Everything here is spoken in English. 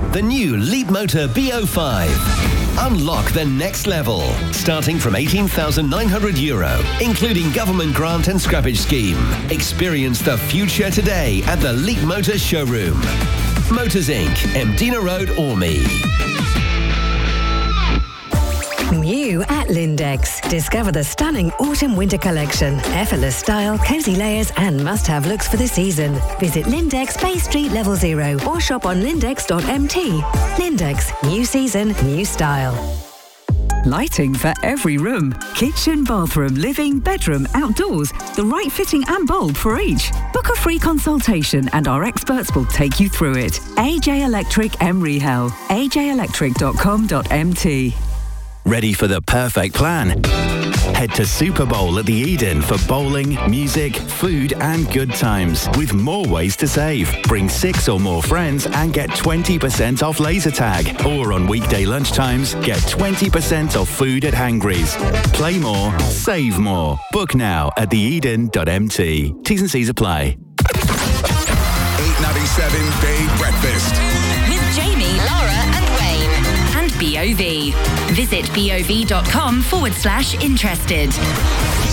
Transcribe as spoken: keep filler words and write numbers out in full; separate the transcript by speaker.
Speaker 1: the new Leapmotor B O five. Unlock the next level, starting from eighteen thousand nine hundred euro, including government grant and scrappage scheme. Experience the future today at the Leapmotor showroom. Motors Incorporated, Mdina Road, Ormy.
Speaker 2: New at Lindex. Discover the stunning autumn-winter collection. Effortless style, cozy layers and must-have looks for the season. Visit Lindex Bay Street Level Zero or shop on lindex dot m t. Lindex. New season, new style.
Speaker 3: Lighting for every room. Kitchen, bathroom, living, bedroom, outdoors. The right fitting and bulb for each. Book a free consultation and our experts will take you through it. A J Electric Emery Hell. a j electric dot com dot m t.
Speaker 4: Ready for the perfect plan? Head to Super Bowl at the Eden for bowling, music, food and good times with more ways to save. Bring six or more friends and get twenty percent off laser tag. Or on weekday lunchtimes, get twenty percent off food at Hangry's. Play more, save more. Book now at the eden dot m t. T's and C's apply.
Speaker 5: eight ninety-seven Bay Breakfast.
Speaker 6: With Jamie, Laura and Wayne. And B O V. Visit bov dot com forward slash interested.